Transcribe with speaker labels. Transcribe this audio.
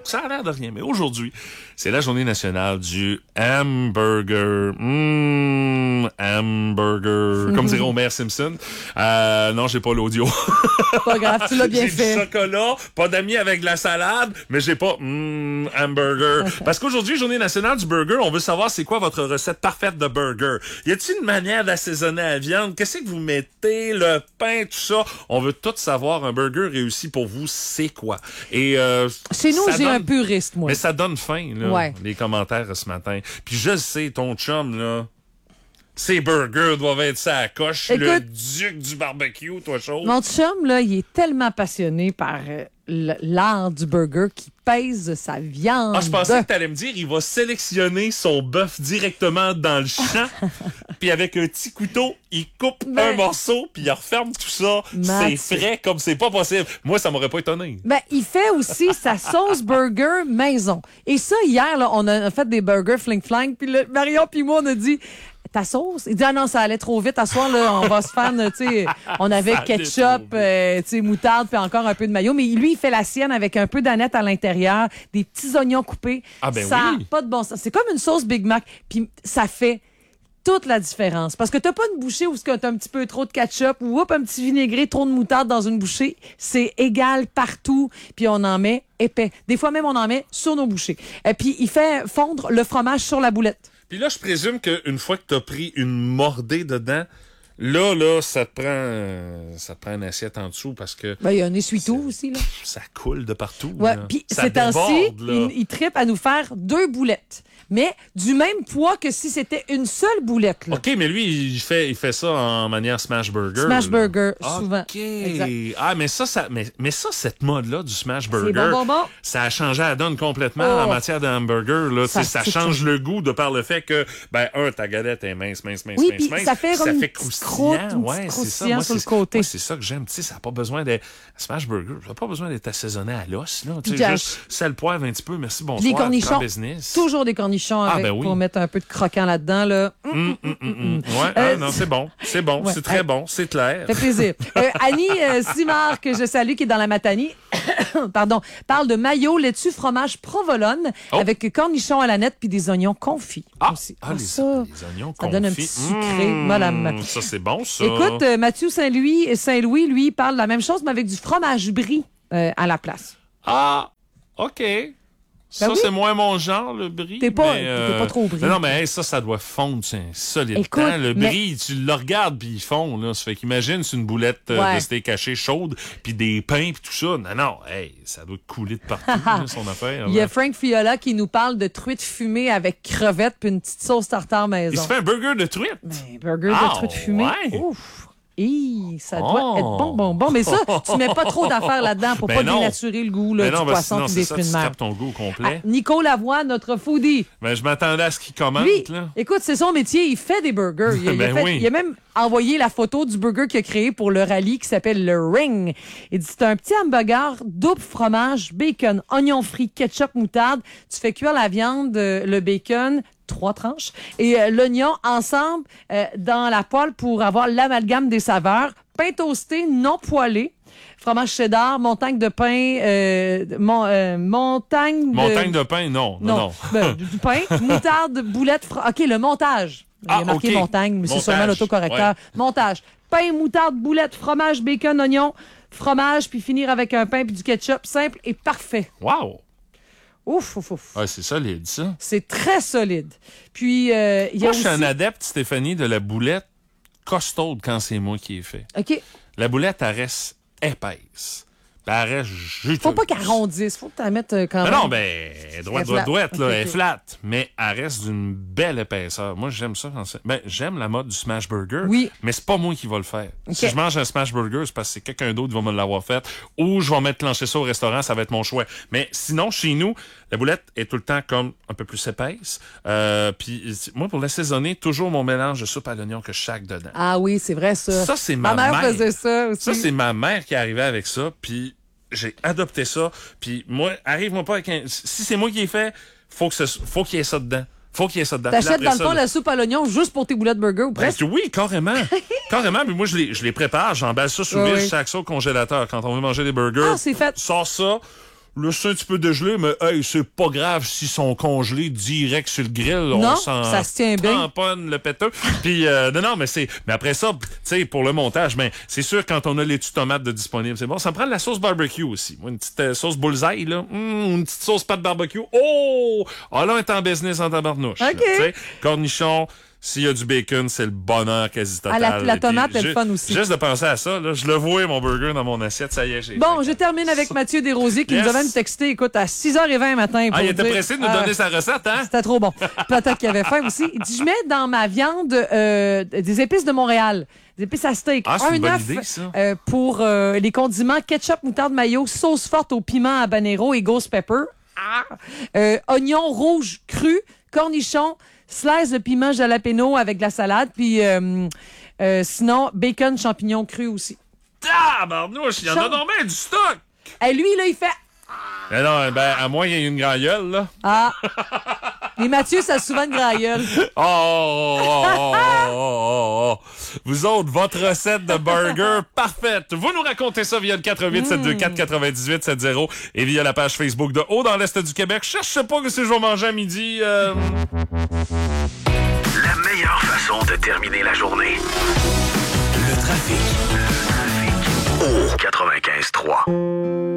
Speaker 1: ça a l'air de rien. Mais aujourd'hui, c'est la journée nationale du hamburger. Hamburger. Comme dirait Homer Simpson. Non, j'ai pas l'audio.
Speaker 2: Pas grave, tu l'as bien fait.
Speaker 1: J'ai du chocolat, pas d'amis avec de la salade, mais j'ai pas hamburger. Parce qu'aujourd'hui, journée nationale du burger, on veut savoir c'est quoi votre recette parfaite de burger. Y a-t-il une manière d'assaisonner la viande? Qu'est-ce que vous mettez? Le pain, tout ça? On veut tout savoir. Un burger réussi pour vous, c'est quoi? Et
Speaker 2: chez nous, j'ai un puriste, moi.
Speaker 1: Mais ça donne faim, là,
Speaker 2: ouais.
Speaker 1: Les commentaires ce matin. Puis je sais, ton chum, là, ces burgers doivent être ça à la coche.
Speaker 2: Écoute,
Speaker 1: le duc du barbecue, toi, chose.
Speaker 2: Mon chum, là, il est tellement passionné par l'art du burger qu'il pèse sa viande.
Speaker 1: Ah, je pensais que tu allais me dire, il va sélectionner son bœuf directement dans le champ, puis avec un petit couteau, il coupe un morceau, puis il referme tout ça. C'est frais comme c'est pas possible. Moi, ça m'aurait pas étonné.
Speaker 2: Ben, il fait aussi sa sauce burger maison. Et ça, hier, là, on a fait des burgers fling-flang, puis Marion puis moi, on a dit... Ta sauce? Il dit, ah non, ça allait trop vite. À soir, là, on va se faire, tu sais, on avait ketchup, tu sais, moutarde, puis encore un peu de mayo. Mais lui, il fait la sienne avec un peu d'aneth à l'intérieur, des petits oignons coupés.
Speaker 1: Ah ben
Speaker 2: ça
Speaker 1: oui.
Speaker 2: a pas de bon sens. C'est comme une sauce Big Mac. Puis ça fait toute la différence. Parce que t'as pas une bouchée où t'as un petit peu trop de ketchup ou un petit vinaigré, trop de moutarde dans une bouchée. C'est égal partout. Puis on en met épais. Des fois même, on en met sur nos bouchées. Et puis, il fait fondre le fromage sur la boulette.
Speaker 1: Puis là, je présume qu'une fois que t'as pris une mordée dedans, là, ça te prend une assiette en dessous parce que...
Speaker 2: Ben, il y a un essuie-tout aussi, là.
Speaker 1: Ça coule de partout.
Speaker 2: Ouais, puis ces temps-ci, il trippe à nous faire 2 boulettes. Mais du même poids que si c'était une seule boulette, là.
Speaker 1: OK, mais lui, il fait ça en manière smash burger.
Speaker 2: Smash burger, souvent.
Speaker 1: OK.
Speaker 2: Exact.
Speaker 1: Ah, mais ça, cette mode-là du smash burger,
Speaker 2: bon.
Speaker 1: ça a changé la donne complètement en matière de hamburger. Là. Ça change le goût de par le fait que, ta galette est mince.
Speaker 2: Oui, puis ça fait comme une
Speaker 1: croustillant.
Speaker 2: Ouais, c'est ça. Moi, sur le côté.
Speaker 1: Moi, c'est ça que j'aime. Tu sais, ça n'a pas besoin de... Smash burger, ça n'a pas besoin d'être assaisonné à l'os. Tu sais, juste sel, poivre un petit peu. Merci, bonsoir.
Speaker 2: Les cornichons.
Speaker 1: Business.
Speaker 2: Toujours des cornichons pour mettre un peu de croquant là-dedans. Là.
Speaker 1: Ouais, non, c'est bon. C'est bon. Ouais. C'est très bon. C'est clair.
Speaker 2: Ça fait plaisir. Annie Simard, que je salue, qui est dans la Matanie, pardon, parle de mayo, laitue, fromage provolone avec cornichons à la nette puis des oignons confits. Aussi.
Speaker 1: Les oignons confits.
Speaker 2: Ça donne un petit sucré. Madame.
Speaker 1: Ça, c'est bon, ça.
Speaker 2: Écoute, Mathieu Saint-Louis, lui, parle de la même chose, mais avec du fromage brie à la place.
Speaker 1: Ah, OK. Ça, c'est moins mon genre, le brie.
Speaker 2: T'es pas trop brie.
Speaker 1: Non, mais ça doit fondre, c'est solide.
Speaker 2: Écoute,
Speaker 1: le brie, tu le regardes, puis il fond, là. Ça fait qu'imagine, c'est une boulette de steak haché chaude, puis des pains, puis tout ça. Non, ça doit couler de partout, là, son affaire.
Speaker 2: Il y a Frank Fiola qui nous parle de truite fumée avec crevettes puis une petite sauce tartare maison.
Speaker 1: Il se fait un burger de truite?
Speaker 2: Burger de truite fumée.
Speaker 1: Ouais.
Speaker 2: Ouf! Ça doit être bon. Mais ça, tu mets pas trop d'affaires là-dedans pour pas dénaturer le goût du poisson et des fruits de mer.
Speaker 1: Tu ton goût au complet.
Speaker 2: Nico Lavoie, notre foodie.
Speaker 1: Je m'attendais à ce qu'il commente.
Speaker 2: Lui,
Speaker 1: là.
Speaker 2: Écoute, c'est son métier. Il fait des burgers. Il a même envoyé la photo du burger qu'il a créé pour le rallye qui s'appelle le Ring. Il dit, c'est un petit hamburger, double fromage, bacon, oignon frit, ketchup, moutarde. Tu fais cuire la viande, le bacon, 3 tranches, et l'oignon ensemble dans la poêle pour avoir l'amalgame des saveurs. Pain toasté non poêlé, fromage cheddar, montagne de pain, montagne
Speaker 1: de pain, non.
Speaker 2: Du pain, moutarde, boulette, OK, le montage. Il y a marqué montagne, mais c'est sûrement l'autocorrecteur. Ouais. Montage. Pain, moutarde, boulette, fromage, bacon, oignon, fromage, puis finir avec un pain puis du ketchup. Simple et parfait.
Speaker 1: Wow!
Speaker 2: Ouf.
Speaker 1: Ouais, c'est solide, ça.
Speaker 2: C'est très solide. Puis, il y a
Speaker 1: moi, je suis un adepte, Stéphanie, de la boulette costaude quand c'est moi qui ai fait.
Speaker 2: OK.
Speaker 1: La boulette, elle reste épaisse. Elle reste juteuse.
Speaker 2: Faut pas qu'elle arrondisse. Faut que tu la mettes quand même.
Speaker 1: Non, droite, là, elle est flat. Mais elle reste d'une belle épaisseur. Moi, j'aime ça. J'aime la mode du smash burger.
Speaker 2: Oui.
Speaker 1: Mais c'est pas moi qui va le faire. Okay. Si je mange un smash burger, c'est parce que c'est quelqu'un d'autre qui va me l'avoir fait. Ou je vais mettre plancher ça au restaurant, ça va être mon choix. Mais sinon, chez nous, la boulette est tout le temps comme un peu plus épaisse. Puis moi, pour l'assaisonner, toujours mon mélange de soupe à l'oignon que je chaque dedans.
Speaker 2: Ah oui, c'est vrai, ça.
Speaker 1: Ça, c'est ma mère.
Speaker 2: Ma mère faisait ça aussi.
Speaker 1: Ça, c'est ma mère qui arrivait avec ça. Puis j'ai adopté ça. Puis moi, arrive-moi pas avec un... Si c'est moi qui ai fait, faut qu'il y ait ça dedans.
Speaker 2: T'achètes dans le fond la soupe à l'oignon juste pour tes boulettes burger ou presque?
Speaker 1: Oui, carrément. Carrément. Mais moi, je les prépare. J'emballe ça sous vide, chaque ça au congélateur. Quand on veut manger des burgers,
Speaker 2: c'est fait.
Speaker 1: sors ça. laissez un petit peu dégelé, mais hey, c'est pas grave s'ils sont congelés direct sur le grill.
Speaker 2: Non, ça se tient bien.
Speaker 1: Tamponne le péteux. Puis, non, mais après ça, tu sais, pour le montage, ben, c'est sûr, quand on a les laitue tomate de disponible, c'est bon. Ça me prend de la sauce barbecue aussi. Moi, une petite sauce bullseye, là. Une petite sauce pâte barbecue. Oh! Ah, là, on est en business en tabarnouche.
Speaker 2: OK.
Speaker 1: Cornichon. S'il y a du bacon, c'est le bonheur quasi total.
Speaker 2: La tomate est le fun aussi.
Speaker 1: Juste de penser à ça, là, je le vois, mon burger dans mon assiette, ça y est, j'ai
Speaker 2: Bon, je termine avec Mathieu Desrosiers qui nous a même texté, écoute, à 6h20 matin.
Speaker 1: Il était pressé de nous donner sa recette, hein?
Speaker 2: C'était trop bon. Peut-être qu'il avait faim aussi. Il dit, je mets dans ma viande des épices de Montréal. Des épices à steak.
Speaker 1: C'est une bonne
Speaker 2: œuf
Speaker 1: idée, ça.
Speaker 2: Pour les condiments ketchup, moutarde, mayo, sauce forte au piment habanero et ghost pepper. Oignon rouge cru, cornichon, slice de piment jalapeno avec de la salade, puis sinon, bacon, champignons crus aussi.
Speaker 1: Barnouche, il y en a donc bien du stock!
Speaker 2: Et lui, là, il fait...
Speaker 1: Mais non, ben, à moins qu'il y ait une grand gueule, là.
Speaker 2: Et Mathieu, ça a souvent une grand gueule.
Speaker 1: Vous autres, votre recette de burger parfaite. Vous nous racontez ça via le 487249870 et via la page Facebook de Haut dans l'Est du Québec. Je cherche pas que si je vais manger à midi.
Speaker 3: La meilleure façon de terminer la journée. Le trafic. Au 95.3.